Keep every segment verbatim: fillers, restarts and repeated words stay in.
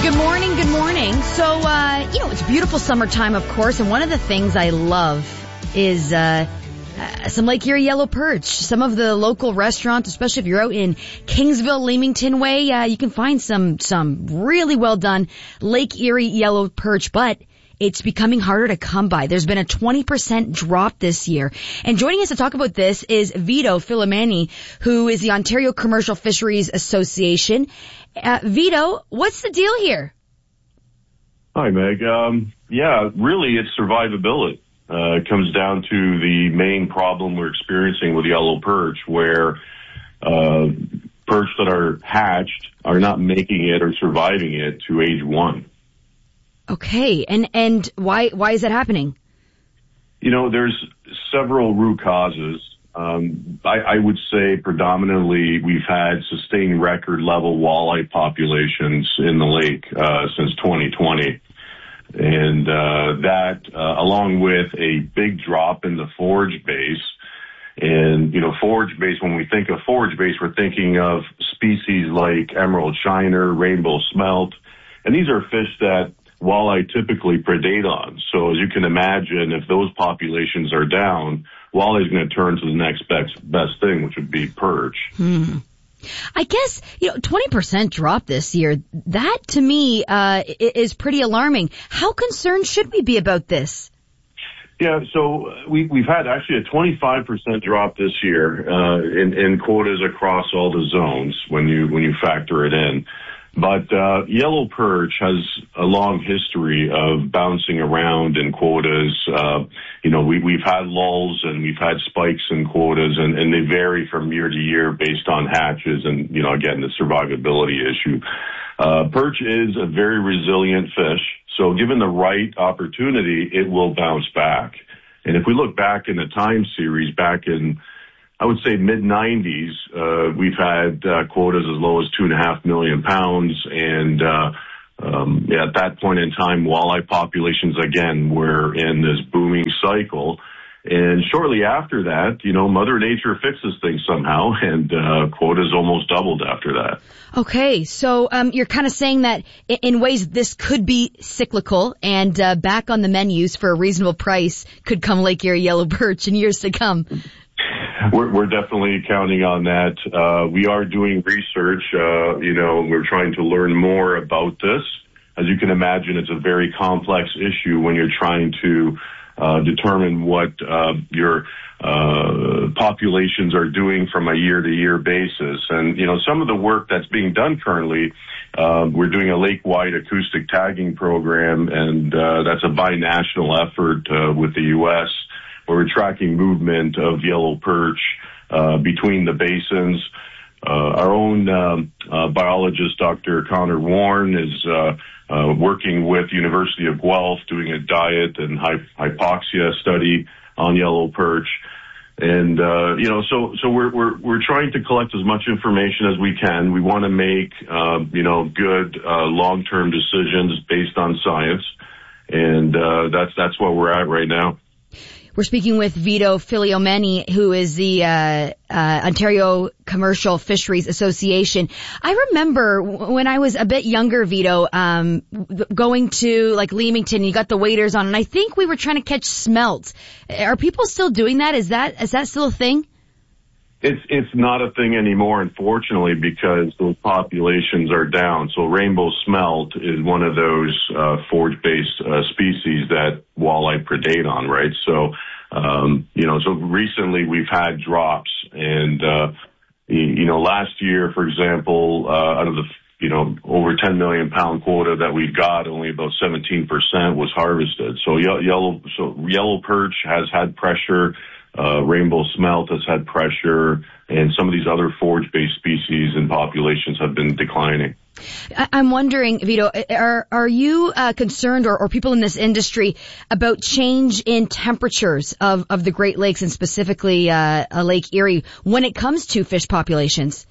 Good morning, good morning. So, uh, you know, it's beautiful summertime, of course, and one of the things I love is uh, uh some Lake Erie yellow perch. Some of the local restaurants, especially if you're out in Kingsville, Leamington Way, uh, you can find some some really well done Lake Erie yellow perch, but it's becoming harder to come by. There's been a twenty percent drop this year. And joining us to talk about this is Vito Filomeni, who is the Ontario Commercial Fisheries Association. Uh, Vito, what's the deal here? Hi, Meg. Um, yeah, really it's survivability. Uh, it comes down to the main problem we're experiencing with yellow perch, where uh, perch that are hatched are not making it or surviving it to age one. Okay, and and why why is that happening? You know, there's several root causes. Um, I, I would say predominantly we've had sustained record level walleye populations in the lake uh, since twenty twenty. And uh, that, uh, along with a big drop in the forage base. And, you know, forage base, when we think of forage base, we're thinking of species like emerald shiner, rainbow smelt. And these are fish that walleye typically predate on. So as you can imagine, if those populations are down, walleye is going to turn to the next best, best thing, which would be perch. Hmm. I guess, you know, twenty percent drop this year, that to me uh is pretty alarming. How concerned should we be about this? Yeah, so we, we've had actually a twenty-five percent drop this year uh in, in quotas across all the zones when you when you factor it in. But uh yellow perch has a long history of bouncing around in quotas. Uh you know, we, we've had lulls and we've had spikes in quotas, and, and they vary from year to year based on hatches and, you know, again, the survivability issue. Uh perch is a very resilient fish, so given the right opportunity, it will bounce back. And if we look back in the time series, back in I would say mid nineties, uh, we've had uh, quotas as low as two and a half million pounds. And uh, um, yeah, at that point in time, walleye populations, again, were in this booming cycle. And shortly after that, you know, Mother Nature fixes things somehow, and uh, quotas almost doubled after that. Okay, so um, you're kind of saying that in ways this could be cyclical, and uh, back on the menus for a reasonable price could come Lake Erie yellow perch in years to come. We're, we're definitely counting on that. Uh, we are doing research. Uh, you know, we're trying to learn more about this. As you can imagine, it's a very complex issue when you're trying to uh, determine what uh, your uh, populations are doing from a year-to-year basis. And, you know, some of the work that's being done currently, uh, we're doing a lake-wide acoustic tagging program, and uh, that's a binational effort uh, with the U S where we're tracking movement of yellow perch uh, between the basins. Uh, our own um, uh, biologist, Doctor Connor Warren, is uh, uh, working with University of Guelph doing a diet and hy- hypoxia study on yellow perch. And, uh, you know, so, so we're, we're, we're trying to collect as much information as we can. We want to make, uh, you know, good, uh, long-term decisions based on science. And, uh, that's, that's where we're at right now. We're speaking with Vito Filomeni, who is the uh, uh Ontario Commercial Fisheries Association. I remember w- when I was a bit younger, Vito, um going to like Leamington, you got the waders on, and I think we were trying to catch smelt. Are people still doing that? Is that is that still a thing? It's it's not a thing anymore, unfortunately, because those populations are down. So rainbow smelt is one of those uh, forage-based uh, species that walleye predate on, right? So, um, you know, so recently we've had drops, and uh, you know, last year, for example, uh, out of the you know over ten million pound quota that we got, only about seventeen percent was harvested. So ye- yellow so yellow perch has had pressure. Uh, rainbow smelt has had pressure, and some of these other forage-based species and populations have been declining. I'm wondering, Vito, are are you uh, concerned, or, or people in this industry, about change in temperatures of, of the Great Lakes, and specifically uh, Lake Erie, when it comes to fish populations?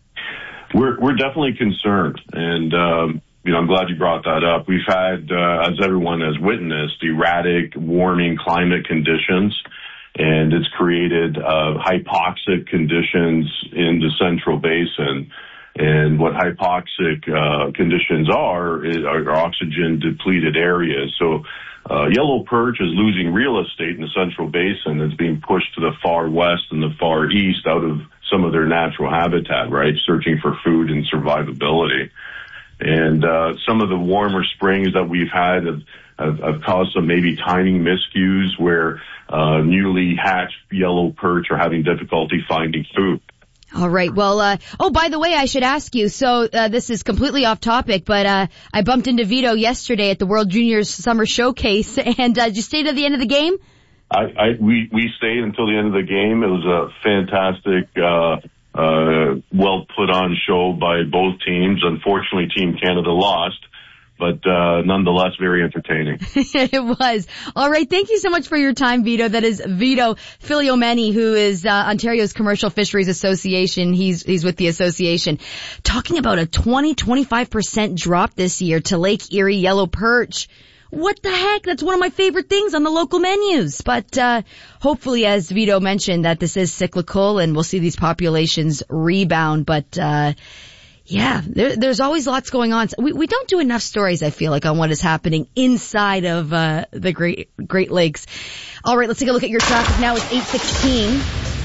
We're we're definitely concerned, and um, you know, I'm glad you brought that up. We've had, uh, as everyone has witnessed, erratic warming climate conditions. And it's created uh, hypoxic conditions in the Central Basin. And what hypoxic uh, conditions are, is, are oxygen-depleted areas. So uh, yellow perch is losing real estate in the Central Basin. It's being pushed to the far west and the far east out of some of their natural habitat, right, searching for food and survivability. And uh, some of the warmer springs that we've had have, have, have caused some maybe timing miscues where uh, newly hatched yellow perch are having difficulty finding food. All right. Well, uh, oh, by the way, I should ask you, so uh, this is completely off topic, but uh, I bumped into Vito yesterday at the World Juniors Summer Showcase, and uh, did you stay to the end of the game? I, I we, we stayed until the end of the game. It was a fantastic, uh, uh, well put on show by both teams. Unfortunately, Team Canada lost, but uh, nonetheless, very entertaining. It was. All right. Thank you so much for your time, Vito. That is Vito Filiomeni, who is uh, Ontario's Commercial Fisheries Association. He's he's with the association. Talking about a twenty, twenty-five percent drop this year to Lake Erie yellow perch. What the heck? That's one of my favorite things on the local menus. But uh hopefully, as Vito mentioned, that this is cyclical and we'll see these populations rebound. But uh yeah, there, there's always lots going on. We, we don't do enough stories, I feel like, on what is happening inside of uh the Great Great Lakes. All right, let's take a look at your traffic now. It's eight sixteen.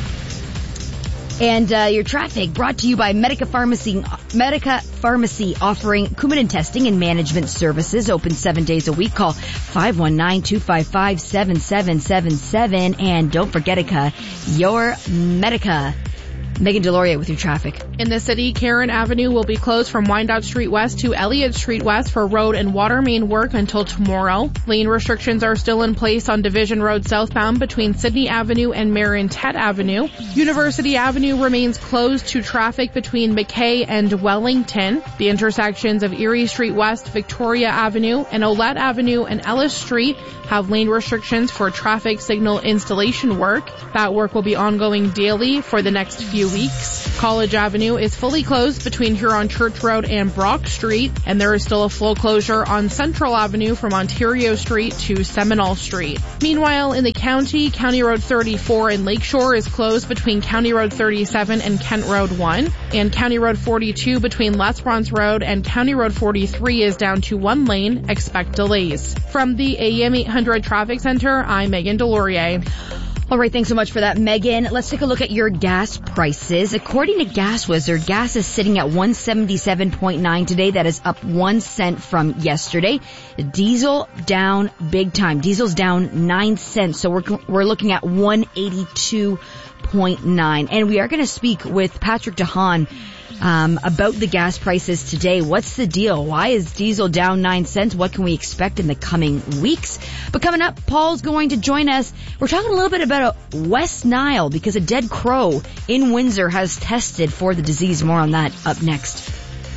And uh your traffic brought to you by Medica Pharmacy, Medica Pharmacy offering Coumadin testing and management services, open seven days a week. Call five one nine, two five five, seven seven seven seven. And don't forget, Medica, your Medica. Megan Deloria with your traffic. In the city, Karen Avenue will be closed from Wyandotte Street West to Elliott Street West for road and water main work until tomorrow. Lane restrictions are still in place on Division Road southbound between Sydney Avenue and Marin-Tet Avenue. University Avenue remains closed to traffic between McKay and Wellington. The intersections of Erie Street West, Victoria Avenue, and Olette Avenue and Ellis Street have lane restrictions for traffic signal installation work. That work will be ongoing daily for the next few weeks. College Avenue is fully closed between Huron Church Road and Brock Street, and there is still a flow closure on Central Avenue from Ontario Street to Seminole Street. Meanwhile, in the county, County Road thirty-four in Lakeshore is closed between County Road thirty-seven and Kent Road one, and County Road forty-two between L'Esperance Road and County Road forty-three is down to one lane. Expect delays. From the A M eight hundred Traffic Center, I'm Megan Deloria. All right, thanks so much for that, Megan. Let's take a look at your gas prices. According to Gas Wizard, gas is sitting at one seventy-seven point nine today. That is up one cent from yesterday. Diesel down big time. Diesel's down nine cents. So we're we're looking at one eighty-two point nine. And we are going to speak with Patrick DeHaan Um, about the gas prices today. What's the deal? Why is diesel down nine cents? What can we expect in the coming weeks? But coming up, Paul's going to join us. We're talking a little bit about a West Nile because a dead crow in Windsor has tested for the disease. More on that up next.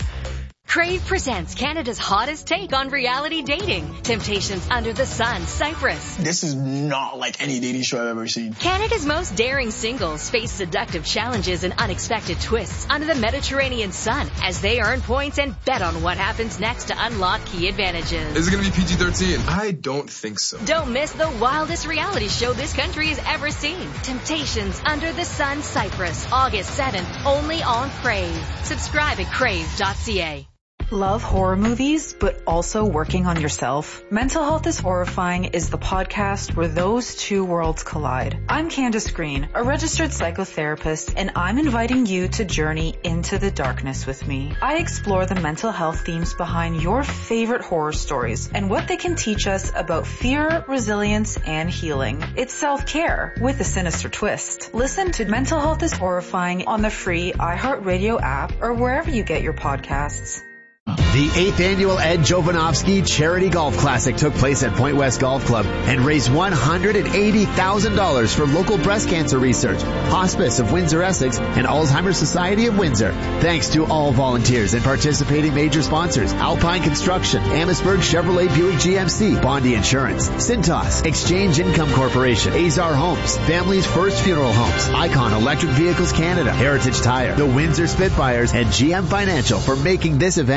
Crave presents Canada's hottest take on reality dating. Temptations Under the Sun, Cyprus. This is not like any dating show I've ever seen. Canada's most daring singles face seductive challenges and unexpected twists under the Mediterranean sun as they earn points and bet on what happens next to unlock key advantages. Is it going to be P G thirteen? I don't think so. Don't miss the wildest reality show this country has ever seen. Temptations Under the Sun, Cyprus, August seventh, only on Crave. Subscribe at crave dot c a. Love horror movies, but also working on yourself? Mental Health is Horrifying is the podcast where those two worlds collide. I'm Candace Green, a registered psychotherapist, and I'm inviting you to journey into the darkness with me. I explore the mental health themes behind your favorite horror stories and what they can teach us about fear, resilience, and healing. It's self-care with a sinister twist. Listen to Mental Health is Horrifying on the free iHeartRadio app or wherever you get your podcasts. The eighth annual Ed Jovanovski Charity Golf Classic took place at Point West Golf Club and raised one hundred eighty thousand dollars for local breast cancer research, Hospice of Windsor Essex, and Alzheimer's Society of Windsor. Thanks to all volunteers and participating major sponsors: Alpine Construction, Amherstburg Chevrolet Buick G M C, Bondi Insurance, Cintas, Exchange Income Corporation, Azar Homes, Family's First Funeral Homes, Icon Electric Vehicles Canada, Heritage Tire, the Windsor Spitfires, and G M Financial for making this event a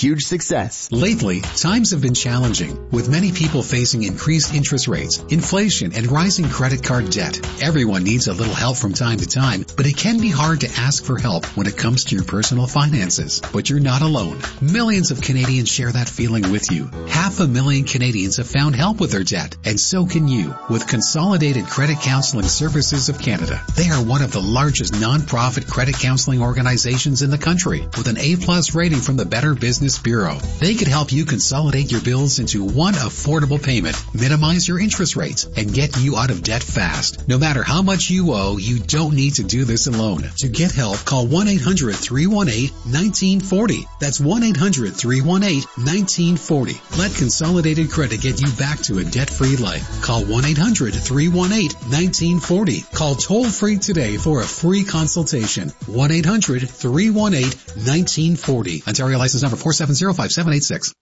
huge success. Lately, times have been challenging, with many people facing increased interest rates, inflation, and rising credit card debt. Everyone needs a little help from time to time, but it can be hard to ask for help when it comes to your personal finances. But you're not alone. Millions of Canadians share that feeling with you. Half a million Canadians have found help with their debt, and so can you with Consolidated Credit Counseling Services of Canada. They are one of the largest non-profit credit counseling organizations in the country with an A-plus rating from the Better Business Bureau. They could help you consolidate your bills into one affordable payment, minimize your interest rates, and get you out of debt fast. No matter how much you owe, you don't need to do this alone. To get help, call one eight hundred, three one eight, one nine four zero. That's one eight hundred, three one eight, one nine four zero. Let Consolidated Credit get you back to a debt-free life. Call one eight hundred, three one eight, one nine four zero. Call toll-free today for a free consultation. one eight hundred, three one eight, one nine four zero. Ontario license number four seven zero, five seven eight six.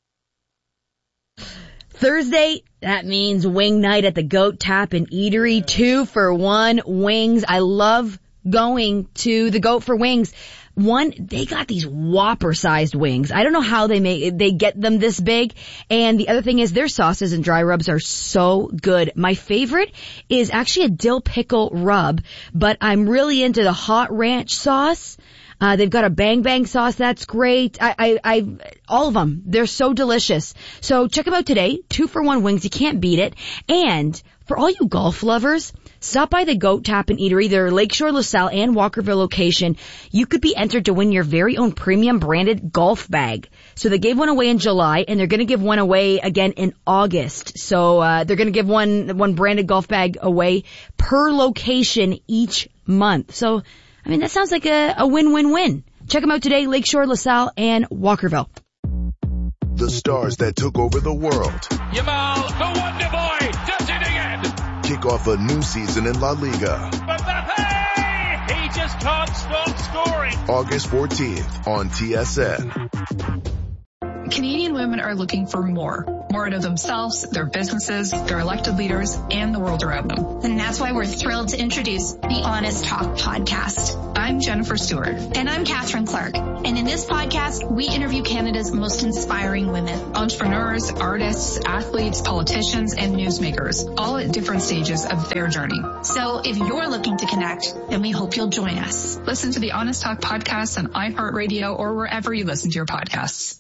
Thursday, that means wing night at the Goat Tap and Eatery. Two for one wings. I love going to the Goat for wings. One, they got these Whopper-sized wings. I don't know how they make they get them this big. And the other thing is their sauces and dry rubs are so good. My favorite is actually a dill pickle rub, but I'm really into the hot ranch sauce. Uh, they've got a bang bang sauce. That's great. I, I, I, all of them. They're so delicious. So check them out today. Two for one wings. You can't beat it. And for all you golf lovers, stop by the Goat Tap and Eatery, their Lakeshore, LaSalle, and Walkerville location. You could be entered to win your very own premium branded golf bag. So they gave one away in July, and they're going to give one away again in August. So uh, they're going to give one one branded golf bag away per location each month. So, I mean, that sounds like a, a win-win-win. Check them out today, Lakeshore, LaSalle, and Walkerville. The stars that took over the world. Yamal, the Wonder Boy, does it again. Kick off a new season in La Liga. Mbappe, he just can't stop scoring. August fourteenth on T S N. Canadian women are looking for more. More out of themselves, their businesses, their elected leaders, and the world around them. And that's why we're thrilled to introduce the Honest Talk podcast. I'm Jennifer Stewart. And I'm Catherine Clark. And in this podcast, we interview Canada's most inspiring women. Entrepreneurs, artists, athletes, politicians, and newsmakers, all at different stages of their journey. So if you're looking to connect, then we hope you'll join us. Listen to the Honest Talk podcast on iHeartRadio or wherever you listen to your podcasts.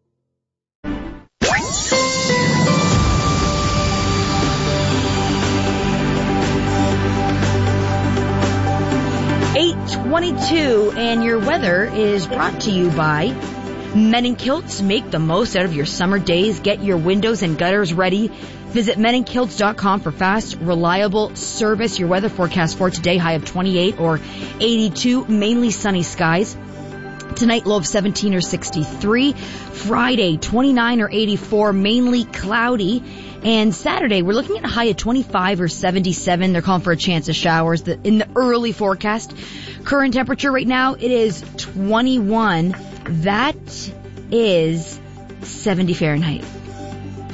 eight twenty-two, and your weather is brought to you by Men in Kilts. Make the most out of your summer days. Get your windows and gutters ready. Visit men in kilts dot com for fast, reliable service. Your weather forecast for today, high of twenty-eight or eighty-two, mainly sunny skies. Tonight, low of seventeen or sixty-three. Friday, twenty-nine or eighty-four, mainly cloudy. And Saturday, we're looking at a high of twenty-five or seventy-seven. They're calling for a chance of showers in the early forecast. Current temperature right now, it is twenty-one. That is seventy Fahrenheit.